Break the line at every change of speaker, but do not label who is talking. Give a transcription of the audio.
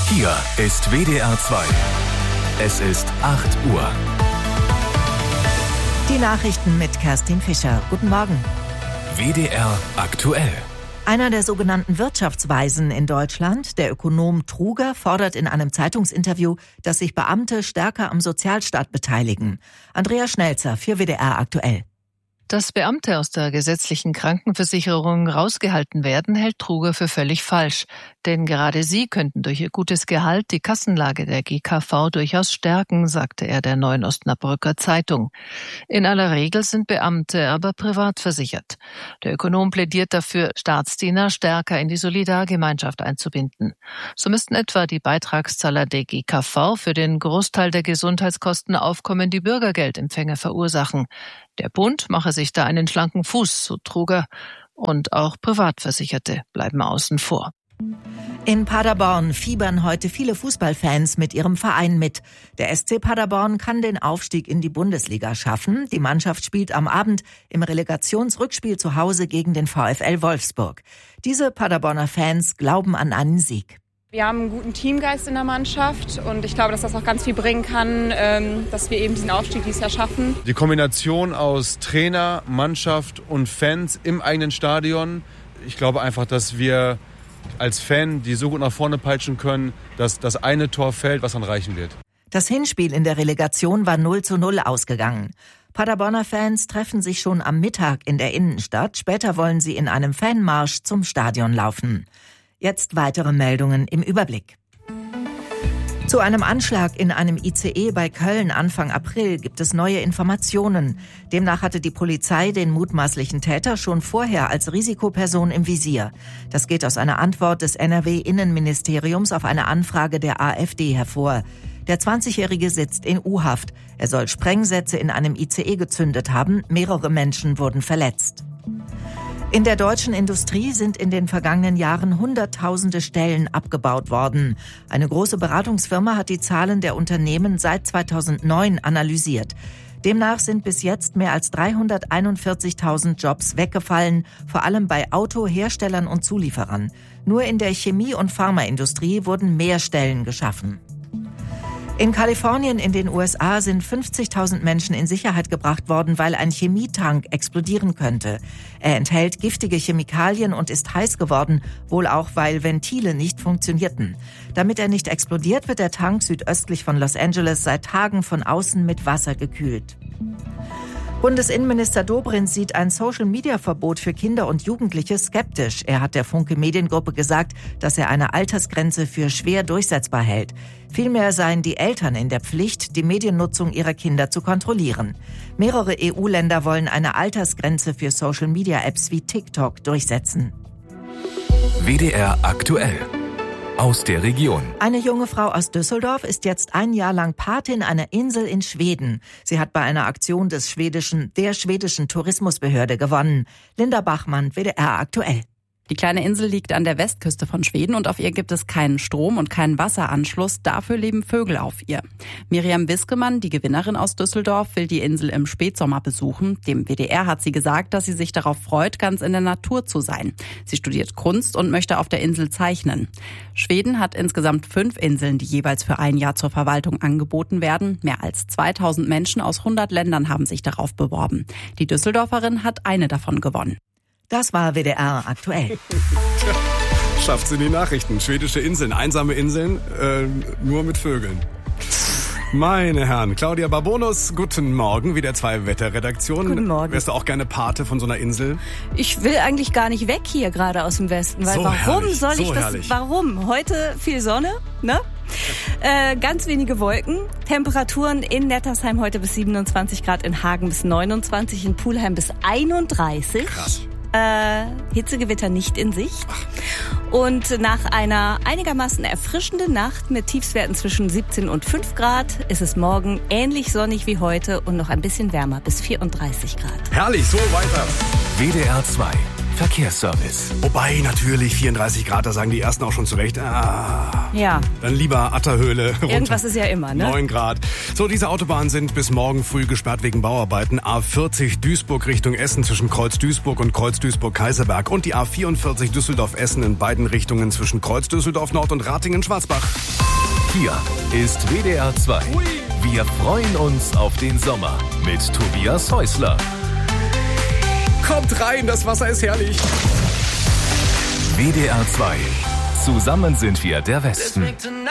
Hier ist WDR 2. Es ist 8 Uhr.
Die Nachrichten mit Kerstin Fischer. Guten Morgen.
WDR aktuell.
Einer der sogenannten Wirtschaftsweisen in Deutschland, der Ökonom Truger, fordert in einem Zeitungsinterview, dass sich Beamte stärker am Sozialstaat beteiligen. Andrea Schnelzer für WDR aktuell.
Dass Beamte aus der gesetzlichen Krankenversicherung rausgehalten werden, hält Truger für völlig falsch. Denn gerade sie könnten durch ihr gutes Gehalt die Kassenlage der GKV durchaus stärken, sagte er der Neuen Osnabrücker Zeitung. In aller Regel sind Beamte aber privat versichert. Der Ökonom plädiert dafür, Staatsdiener stärker in die Solidargemeinschaft einzubinden. So müssten etwa die Beitragszahler der GKV für den Großteil der Gesundheitskosten aufkommende Bürgergeldempfänger verursachen. Der Bund mache sich da einen schlanken Fuß, so Truger, und auch Privatversicherte bleiben außen vor.
In Paderborn fiebern heute viele Fußballfans mit ihrem Verein mit. Der SC Paderborn kann den Aufstieg in die Bundesliga schaffen. Die Mannschaft spielt am Abend im Relegationsrückspiel zu Hause gegen den VfL Wolfsburg. Diese Paderborner Fans glauben an einen Sieg.
Wir haben einen guten Teamgeist in der Mannschaft und ich glaube, dass das auch ganz viel bringen kann, dass wir eben diesen Aufstieg dieses Jahr schaffen.
Die Kombination aus Trainer, Mannschaft und Fans im eigenen Stadion. Ich glaube einfach, dass wir als Fan die so gut nach vorne peitschen können, dass das eine Tor fällt, was dann reichen wird.
Das Hinspiel in der Relegation war 0:0 ausgegangen. Paderborner Fans treffen sich schon am Mittag in der Innenstadt. Später wollen sie in einem Fanmarsch zum Stadion laufen. Jetzt weitere Meldungen im Überblick. Zu einem Anschlag in einem ICE bei Köln Anfang April gibt es neue Informationen. Demnach hatte die Polizei den mutmaßlichen Täter schon vorher als Risikoperson im Visier. Das geht aus einer Antwort des NRW-Innenministeriums auf eine Anfrage der AfD hervor. Der 20-Jährige sitzt in U-Haft. Er soll Sprengsätze in einem ICE gezündet haben. Mehrere Menschen wurden verletzt. In der deutschen Industrie sind in den vergangenen Jahren Hunderttausende Stellen abgebaut worden. Eine große Beratungsfirma hat die Zahlen der Unternehmen seit 2009 analysiert. Demnach sind bis jetzt mehr als 341.000 Jobs weggefallen, vor allem bei Autoherstellern und Zulieferern. Nur in der Chemie- und Pharmaindustrie wurden mehr Stellen geschaffen. In Kalifornien in den USA sind 50.000 Menschen in Sicherheit gebracht worden, weil ein Chemietank explodieren könnte. Er enthält giftige Chemikalien und ist heiß geworden, wohl auch, weil Ventile nicht funktionierten. Damit er nicht explodiert, wird der Tank südöstlich von Los Angeles seit Tagen von außen mit Wasser gekühlt. Bundesinnenminister Dobrindt sieht ein Social-Media-Verbot für Kinder und Jugendliche skeptisch. Er hat der Funke Mediengruppe gesagt, dass er eine Altersgrenze für schwer durchsetzbar hält. Vielmehr seien die Eltern in der Pflicht, die Mediennutzung ihrer Kinder zu kontrollieren. Mehrere EU-Länder wollen eine Altersgrenze für Social-Media-Apps wie TikTok durchsetzen.
WDR aktuell. Aus der Region.
Eine junge Frau aus Düsseldorf ist jetzt ein Jahr lang Patin einer Insel in Schweden. Sie hat bei einer Aktion der schwedischen Tourismusbehörde gewonnen. Linda Bachmann, WDR aktuell.
Die kleine Insel liegt an der Westküste von Schweden und auf ihr gibt es keinen Strom und keinen Wasseranschluss. Dafür leben Vögel auf ihr. Miriam Wiskemann, die Gewinnerin aus Düsseldorf, will die Insel im Spätsommer besuchen. Dem WDR hat sie gesagt, dass sie sich darauf freut, ganz in der Natur zu sein. Sie studiert Kunst und möchte auf der Insel zeichnen. Schweden hat insgesamt 5 Inseln, die jeweils für ein Jahr zur Verwaltung angeboten werden. Mehr als 2000 Menschen aus 100 Ländern haben sich darauf beworben. Die Düsseldorferin hat eine davon gewonnen.
Das war WDR aktuell.
Schafft's in die Nachrichten. Schwedische Inseln, einsame Inseln, nur mit Vögeln. Meine Herren, Claudia Barbonus, guten Morgen, WDR 2 Wetterredaktion.
Guten Morgen.
Wärst du auch gerne Pate von so einer Insel?
Ich will eigentlich gar nicht weg hier gerade aus dem Westen, weil
So
warum
herrlich,
soll ich
so
das?
herrlich.
Warum? Heute viel Sonne, ne? Ganz wenige Wolken. Temperaturen in Nettersheim heute bis 27 Grad, in Hagen bis 29, in Pulheim bis 31.
Krass.
Hitzegewitter nicht in Sicht. Und nach einer einigermaßen erfrischenden Nacht mit Tiefstwerten zwischen 17 und 5 Grad ist es morgen ähnlich sonnig wie heute und noch ein bisschen wärmer bis 34 Grad.
Herrlich, so weiter.
WDR 2 Verkehrsservice.
Wobei natürlich 34 Grad, da sagen die Ersten auch schon zurecht.
Ja,
Dann lieber Atterhöhle.
irgendwas ist ja immer, ne?
9 Grad. So, diese Autobahnen sind bis morgen früh gesperrt wegen Bauarbeiten. A40 Duisburg Richtung Essen zwischen Kreuz Duisburg und Kreuz Duisburg-Kaiserberg. Und die A44 Düsseldorf-Essen in beiden Richtungen zwischen Kreuz Düsseldorf-Nord und Ratingen-Schwarzbach.
Hier ist WDR 2. Wir freuen uns auf den Sommer mit Tobias Häusler.
Kommt rein, das Wasser ist herrlich.
WDR 2. Zusammen sind wir der Westen.